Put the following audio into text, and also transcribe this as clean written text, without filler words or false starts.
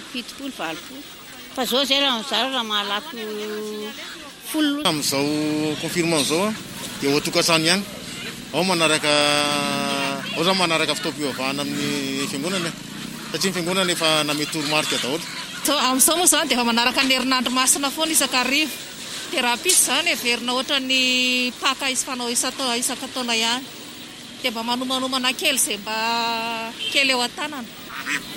pitopolo valopolo fa zao zay raha mahalako folo amin'izao confirmant zao dia ho-tokantrano ihany ao zao manaraka fitaom-pivavahana amin'ny fiangonana satria ny fiangonana efa namety toromarika daholo amin'izao moa zany dia efa manaraka ny herinandro masina foana isakarivo dia raha pisy zany everina ohatra ny paka fanao isakataona ihany dia mba manomanomana kely izay mba kely eo an-tanana